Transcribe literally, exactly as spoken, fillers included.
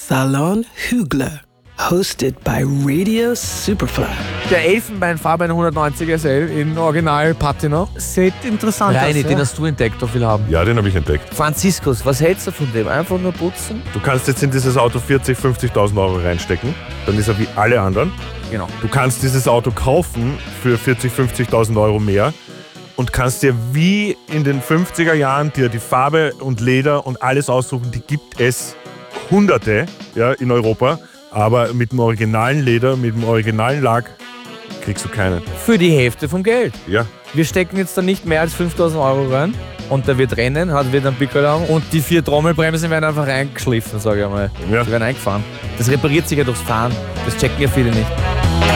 Salon Hügler, hosted by Radio Superfly. Der elfenbeinfarbene hundertneunziger S L in Original Patina. Sieht interessant Reini, aus. den Ja. hast du entdeckt, auf viel haben. Ja, den habe ich entdeckt. Franziskus, was hältst du von dem? Einfach nur putzen? Du kannst jetzt in dieses Auto vierzigtausend, fünfzigtausend Euro reinstecken. Dann ist er wie alle anderen. Genau. Du kannst dieses Auto kaufen für vierzigtausend, fünfzigtausend Euro mehr und kannst dir wie in den fünfziger Jahren dir die Farbe und Leder und alles aussuchen. Die gibt es Hunderte, ja, in Europa. Aber mit dem originalen Leder, mit dem originalen Lack kriegst du keinen. Für die Hälfte vom Geld. Ja. Wir stecken jetzt da nicht mehr als fünftausend Euro rein und der wird rennen, hat wird einen Pickel haben und die vier Trommelbremsen werden einfach reingeschliffen, sage ich einmal. Ja. Die werden eingefahren. Das repariert sich ja durchs Fahren. Das checken ja viele nicht.